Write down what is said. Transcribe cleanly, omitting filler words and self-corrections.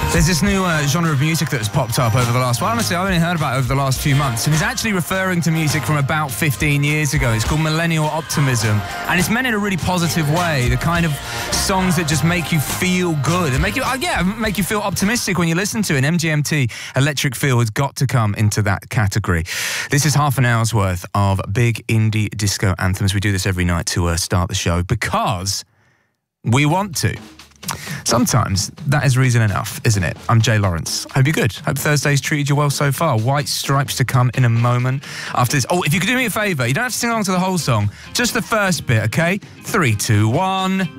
There's this new genre of music that has popped up over the last... Well, honestly, I've only heard about it over the last few months, and it's actually referring to music from about 15 years ago. It's called millennial optimism, and it's meant in a really positive way. The kind of songs that just make you feel good and make you feel optimistic when you listen to it. MGMT Electric Feel has got to come into that category. This is half an hour's worth of big indie disco anthems. We do this every night to start the show because we want to. Sometimes that is reason enough, isn't it? I'm Jay Lawrence. Hope you're good. Hope Thursday's treated you well so far. White Stripes to come in a moment after this. Oh, if you could do me a favour, you don't have to sing along to the whole song. Just the first bit, okay? 3, 2, 1...